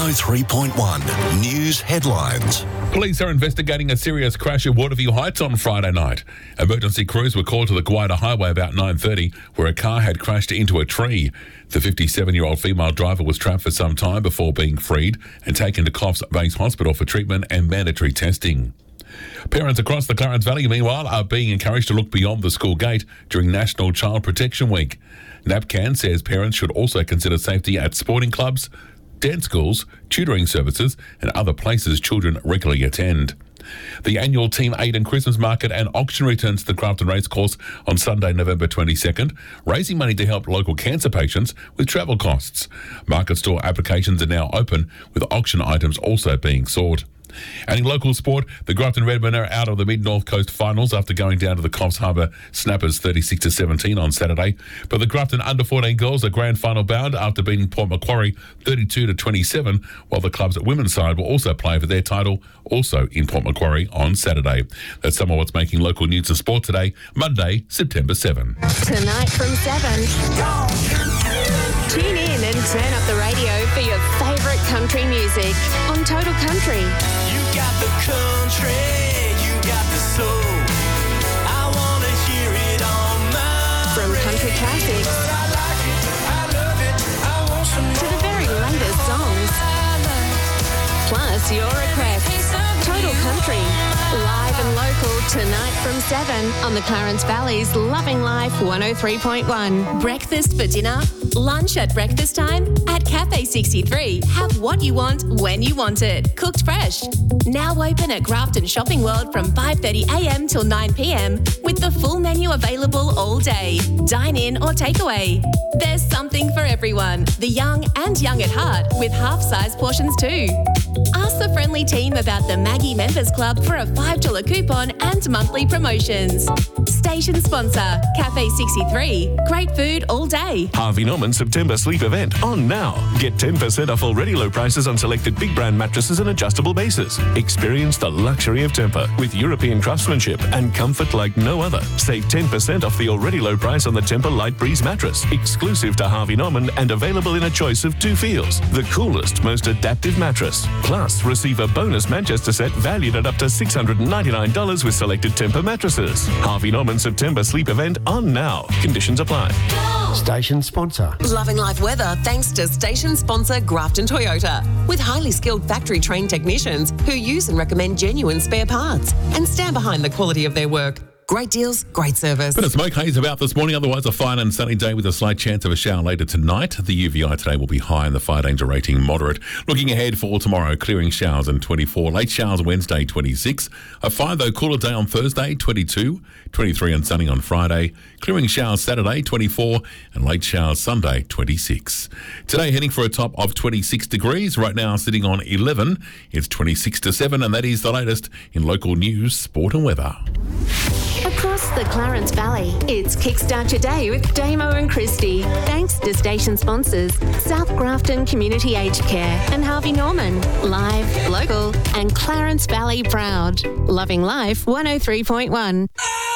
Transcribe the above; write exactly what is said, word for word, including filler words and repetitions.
oh three point one News Headlines. Police are investigating a serious crash at Waterview Heights on Friday night. Emergency crews were called to the Guida Highway about nine thirty, where a car had crashed into a tree. The fifty-seven-year-old female driver was trapped for some time before being freed and taken to Coffs Base Hospital for treatment and mandatory testing. Parents across the Clarence Valley, meanwhile, are being encouraged to look beyond the school gate during National Child Protection Week. NAPCAN says parents should also consider safety at sporting clubs, dance schools, tutoring services and other places children regularly attend. The annual Team Aiden Christmas Market and Auction returns to the Grafton Racecourse on Sunday, November twenty-second, raising money to help local cancer patients with travel costs. Market store applications are now open, with auction items also being sought. And in local sport, the Grafton Redmen are out of the Mid-North Coast finals after going down to the Coffs Harbour Snappers thirty-six to seventeen on Saturday. But the Grafton under fourteen girls are grand final bound after beating Port Macquarie thirty-two to twenty-seven, while the club's women's side will also play for their title, also in Port Macquarie on Saturday. That's some of what's making local news and sport today, Monday, September seventh. Tonight from seven. Tune in and turn up the radio for your favourite country music on Total Country. You got the country, you got the soul. I want to hear it on my From country classics I like it, I love it, I want some to the very latest songs. Plus your requests. Total Country. Live and local tonight from seven on the Clarence Valley's Loving Life one oh three point one. Breakfast for dinner? Lunch at breakfast time? At Cafe sixty-three, have what you want when you want it. Cooked fresh. Now open at Grafton Shopping World from five thirty a m till nine p m with the full menu available all day. Dine in or takeaway. There's something for everyone. The young and young at heart with half-size portions too. Ask the friendly team about the Maggie Members Club for a five dollars coupon and monthly promotions. Station sponsor, Cafe sixty-three. Great food all day. Harvey Norman September sleep event on now. Get ten percent off already low prices on selected big brand mattresses and adjustable bases. Experience the luxury of Tempur with European craftsmanship and comfort like no other. Save ten percent off the already low price on the Tempur Light Breeze mattress, exclusive to Harvey Norman and available in a choice of two feels. The coolest, most adaptive mattress. Plus, receive a bonus Manchester set valued at up to six hundred ninety-nine dollars with selected Tempur mattresses. Harvey Norman September sleep event on now. Conditions apply. Station sponsor. Loving life weather thanks to station sponsor Grafton Toyota. With highly skilled factory trained technicians who use and recommend genuine spare parts and stand behind the quality of their work. Great deals, great service. Bit of smoke haze about this morning, otherwise a fine and sunny day with a slight chance of a shower later tonight. The U V I today will be high and the fire danger rating moderate. Looking ahead for tomorrow, clearing showers and twenty-four, late showers Wednesday twenty-six, a fine though cooler day on Thursday twenty-two, twenty-three and sunny on Friday, clearing showers Saturday twenty-four and late showers Sunday twenty-six. Today heading for a top of twenty-six degrees, right now sitting on eleven, it's twenty-six to seven and that is the latest in local news, sport and weather. Across the Clarence Valley, it's Kickstart Your Day with Damo and Christie. Thanks to station sponsors South Grafton Community Aged Care and Harvey Norman. Live, local and Clarence Valley proud. Loving Life one oh three point one.